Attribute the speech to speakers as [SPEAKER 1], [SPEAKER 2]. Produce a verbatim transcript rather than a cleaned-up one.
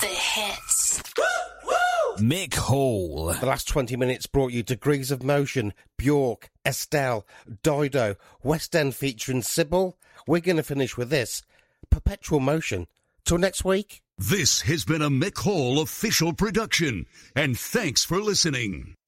[SPEAKER 1] The hits.
[SPEAKER 2] Mick Hall.
[SPEAKER 3] The last twenty minutes brought you Degrees of Motion, Bjork, Estelle, Dido, West End featuring Sybil. We're going to finish with this, Perpetual Motion. Till next week.
[SPEAKER 4] This has been a Mick Hall official production, and thanks for listening.